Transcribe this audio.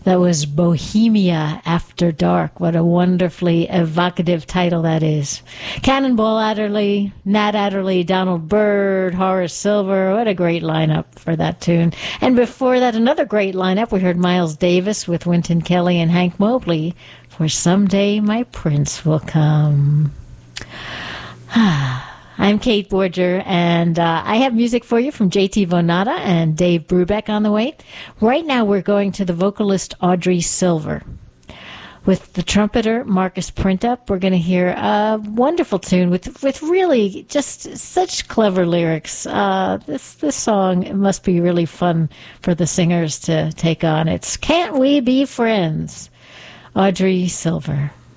That was Bohemia After Dark. What a wonderfully evocative title that is. Cannonball Adderley, Nat Adderley, Donald Byrd, Horace Silver. What a great lineup for that tune. And before that, another great lineup. We heard Miles Davis with Wynton Kelly and Hank Mobley for Someday My Prince Will Come. I'm Kate Borger, and I have music for you from J.T. Vonada and Dave Brubeck on the way. Right now, we're going to the vocalist Audrey Silver. With the trumpeter Marcus Printup, we're going to hear a wonderful tune with really just such clever lyrics. This song must be really fun for the singers to take on. It's Can't We Be Friends? Audrey Silver.